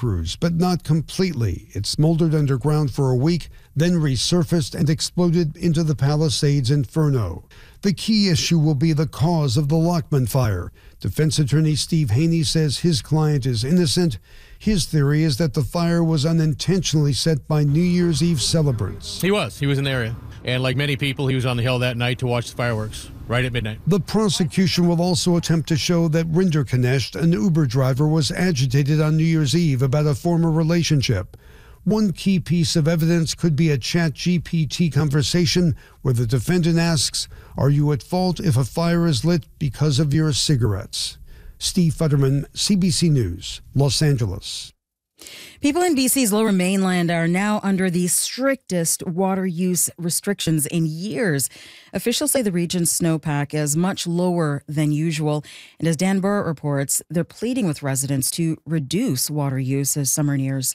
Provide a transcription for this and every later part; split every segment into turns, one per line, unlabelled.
crews, but not completely. It smoldered underground for a week, then resurfaced and exploded into the Palisades Inferno. The key issue will be the cause of the Lockman fire. Defense attorney Steve Haney says his client is innocent. His theory is that the fire was unintentionally set by New Year's Eve celebrants.
He was in the area. And like many people, he was on the hill that night to watch the fireworks, right at midnight.
The prosecution will also attempt to show that Rinderknecht, an Uber driver, was agitated on New Year's Eve about a former relationship. One key piece of evidence could be a ChatGPT conversation where the defendant asks, "Are you at fault if a fire is lit because of your cigarettes?" Steve Futterman, CBC News, Los Angeles.
People in BC's Lower Mainland are now under the strictest water use restrictions in years. Officials say the region's snowpack is much lower than usual. And as Dan Burr reports, they're pleading with residents to reduce water use as summer nears.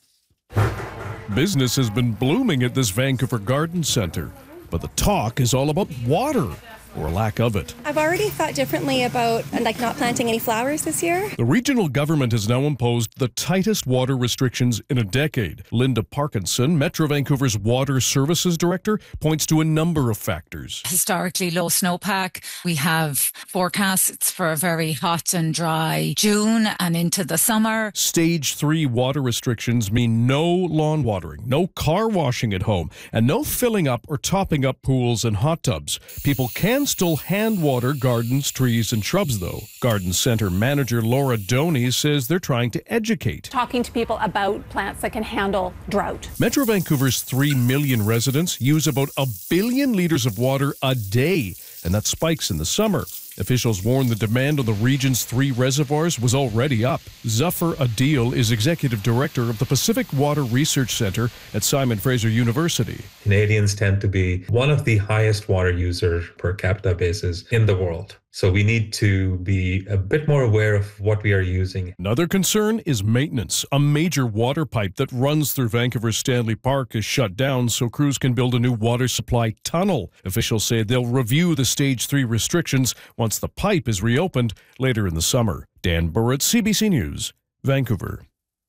Business has been blooming at this Vancouver garden centre, but the talk is all about water, or lack of it.
I've already thought differently about not planting any flowers this year.
The regional government has now imposed the tightest water restrictions in a decade. Linda Parkinson, Metro Vancouver's Water Services Director, points to a number of factors.
Historically low snowpack. We have forecasts for a very hot and dry June and into the summer.
Stage 3 water restrictions mean no lawn watering, no car washing at home, and no filling up or topping up pools and hot tubs. People can still hand water gardens, trees, and shrubs, though. Garden Centre manager Laura Doney says they're trying to educate.
Talking to people about plants that can handle drought.
Metro Vancouver's 3 million residents use about 1 billion litres of water a day, and that spikes in the summer. Officials warn the demand on the region's 3 reservoirs was already up. Zafar Adil is executive director of the Pacific Water Research Centre at Simon Fraser University.
Canadians tend to be one of the highest water user per capita bases in the world. So we need to be a bit more aware of what we are using.
Another concern is maintenance. A major water pipe that runs through Vancouver's Stanley Park is shut down so crews can build a new water supply tunnel. Officials say they'll review the Stage 3 restrictions once the pipe is reopened later in the summer. Dan Burrett, CBC News, Vancouver.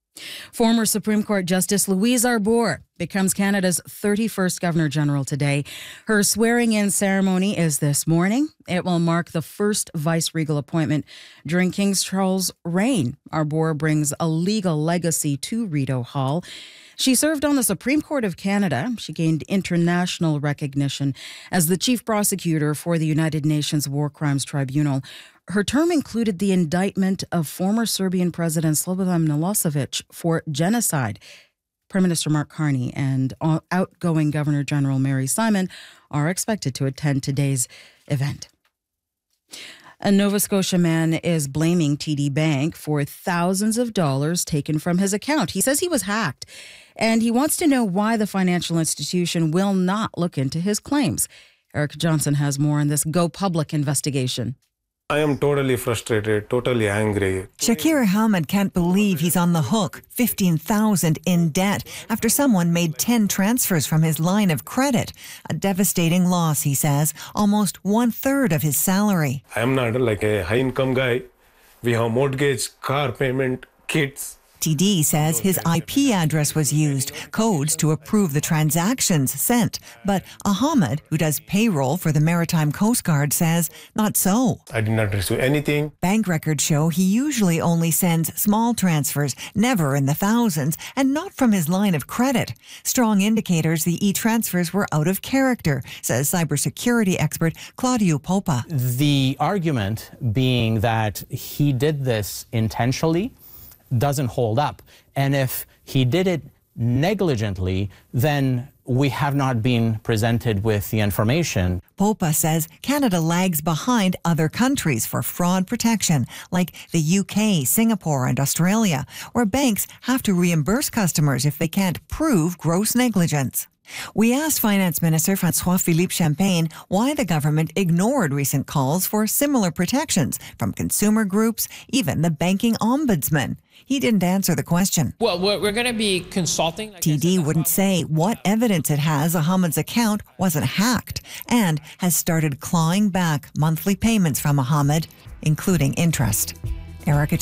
Former Supreme Court Justice Louise Arbour becomes Canada's 31st Governor-General today. Her swearing-in ceremony is this morning. It will mark the first vice-regal appointment during King Charles' reign. Arbour brings a legal legacy to Rideau Hall. She served on the Supreme Court of Canada. She gained international recognition as the chief prosecutor for the United Nations War Crimes Tribunal. Her term included the indictment of former Serbian President Slobodan Milosevic for genocide. Prime Minister Mark Carney and outgoing Governor-General Mary Simon are expected to attend today's event. A Nova Scotia man is blaming TD Bank for thousands of dollars taken from his account. He says he was hacked, and he wants to know why the financial institution will not look into his claims. Eric Johnson has more on this Go Public investigation.
I am totally frustrated, totally angry.
Shakir Ahmed can't believe he's on the hook, $15,000 in debt, after someone made 10 transfers from his line of credit. A devastating loss, he says, almost 1/3 of his salary.
I am not like a high-income guy. We have mortgage, car payment, kids.
TD says his IP address was used, codes to approve the transactions sent. But Ahmed, who does payroll for the Maritime Coast Guard, says not so.
I did not receive anything.
Bank records show he usually only sends small transfers, never in the thousands, and not from his line of credit. Strong indicators the e-transfers were out of character, says cybersecurity expert Claudio Popa.
The argument being that he did this intentionally doesn't hold up. And if he did it negligently, then we have not been presented with the information.
Popa says Canada lags behind other countries for fraud protection, like the UK, Singapore, and Australia, where banks have to reimburse customers if they can't prove gross negligence. We asked Finance Minister François-Philippe Champagne why the government ignored recent calls for similar protections from consumer groups, even the banking ombudsman. He didn't answer the question.
Well, we're going to be consulting.
TD wouldn't say what evidence it has Ahmed's account wasn't hacked and has started clawing back monthly payments from Ahmed, including interest. Erica